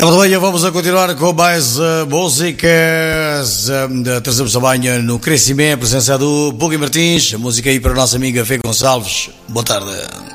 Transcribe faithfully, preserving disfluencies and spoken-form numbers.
É bem, vamos a continuar com mais uh, músicas. Uh, trazemos também uh, no Crescimento a presença do Buggy Martins. A música aí para a nossa amiga Fê Gonçalves. Boa tarde.